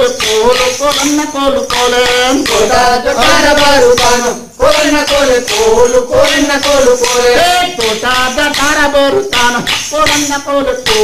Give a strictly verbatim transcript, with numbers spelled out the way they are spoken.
ಕೋಲು ಕೋಲನ್ನ ಕೋಲು ಕೋಲೆ ತೋಟ ಜಟಾರ ಬರುತ್ತಾನು ಕೋಲನ್ನ ಕೋಲೆ ಕೋಲು ಕೋಲನ್ನ ಕೋಲು ಕೋಲೆ ತೋಟ ಜಟಾರ ಬರುತ್ತಾನು ಕೋಲನ್ನ ಕೋಲು